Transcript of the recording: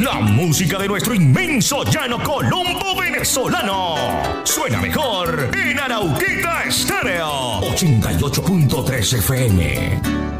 La música de nuestro inmenso llano Colombo venezolano. Suena mejor en Arauquita Estéreo 88.3 FM.